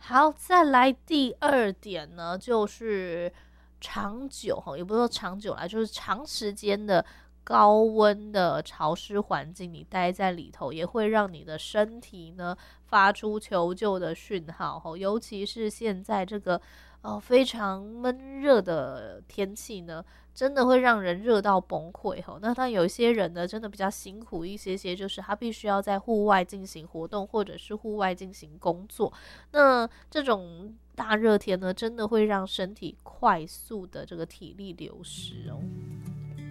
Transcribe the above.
好，再来第二点呢，就是长久也不是说长久啦，就是长时间的高温的潮湿环境，你待在里头也会让你的身体呢发出求救的讯号尤其是现在这个非常闷热的天气呢，真的会让人热到崩溃那但有一些人呢，真的比较辛苦一些些，就是他必须要在户外进行活动，或者是户外进行工作。那这种大热天呢，真的会让身体快速的这个体力流失